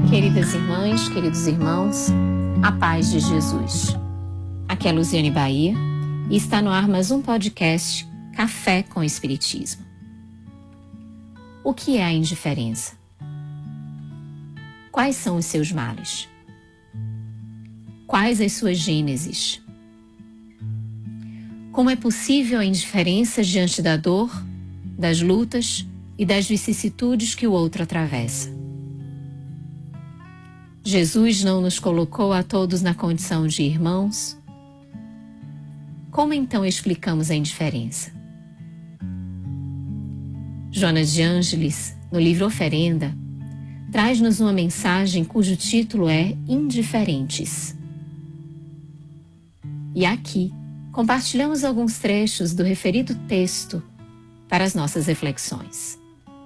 Queridas irmãs, queridos irmãos, a paz de Jesus. Aqui é Luziane Bahia e está no ar mais um podcast Café com Espiritismo. O que é a indiferença? Quais são os seus males? Quais as suas gêneses? Como é possível a indiferença diante da dor, das lutas e das vicissitudes que o outro atravessa? Jesus não nos colocou a todos na condição de irmãos? Como então explicamos a indiferença? Jonas de Ângeles, no livro Oferenda, traz-nos uma mensagem cujo título é Indiferentes. E aqui compartilhamos alguns trechos do referido texto para as nossas reflexões.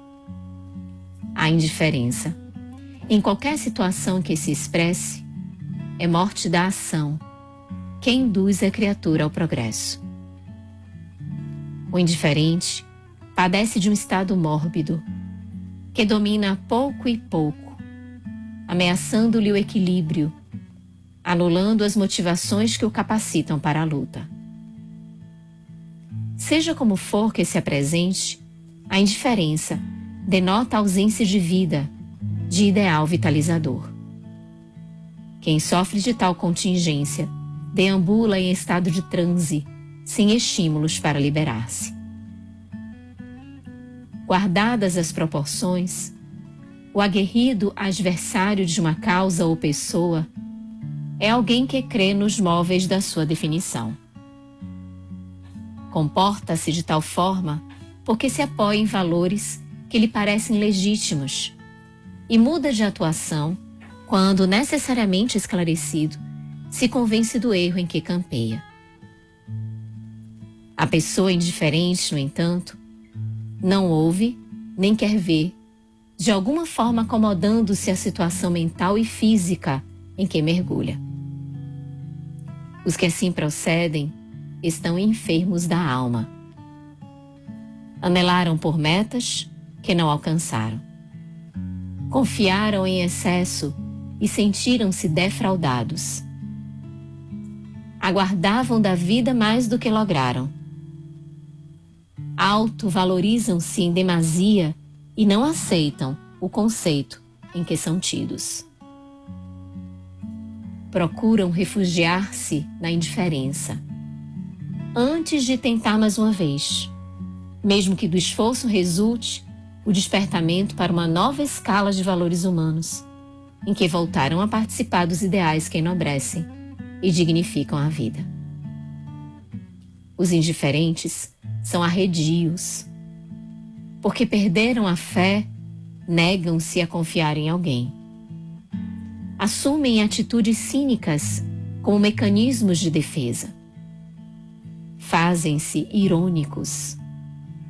A indiferença, em qualquer situação que se expresse, é morte da ação, que induz a criatura ao progresso. O indiferente padece de um estado mórbido, que domina a pouco e pouco, ameaçando-lhe o equilíbrio, anulando as motivações que o capacitam para a luta. Seja como for que se apresente, a indiferença denota a ausência de vida, de ideal vitalizador. Quem sofre de tal contingência deambula em estado de transe, sem estímulos para liberar-se. Guardadas as proporções, o aguerrido adversário de uma causa ou pessoa é alguém que crê nos móveis da sua definição. Comporta-se de tal forma porque se apoia em valores que lhe parecem legítimos e muda de atuação quando, necessariamente esclarecido, se convence do erro em que campeia. A pessoa indiferente, no entanto, não ouve nem quer ver, de alguma forma acomodando-se à situação mental e física em que mergulha. Os que assim procedem estão enfermos da alma. Anelaram por metas que não alcançaram. Confiaram em excesso e sentiram-se defraudados. Aguardavam da vida mais do que lograram. Autovalorizam-se em demasia e não aceitam o conceito em que são tidos. Procuram refugiar-se na indiferença, antes de tentar mais uma vez, mesmo que do esforço resulte o despertamento para uma nova escala de valores humanos, em que voltaram a participar dos ideais que enobrecem e dignificam a vida. Os indiferentes são arredios, porque perderam a fé, negam-se a confiar em alguém. Assumem atitudes cínicas como mecanismos de defesa. Fazem-se irônicos.